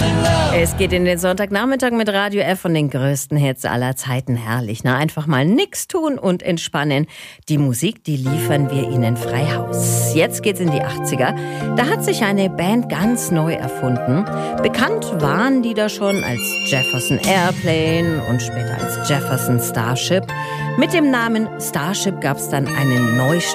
Es geht in den Sonntagnachmittag mit Radio F von den größten Hits aller Zeiten. Herrlich, ne? Einfach mal nix tun und entspannen. Die Musik, die liefern wir Ihnen frei Haus. Jetzt geht's in die 80er. Da hat sich eine Band ganz neu erfunden. Bekannt waren die da schon als Jefferson Airplane und später als Jefferson Starship. Mit dem Namen Starship gab's dann einen Neustart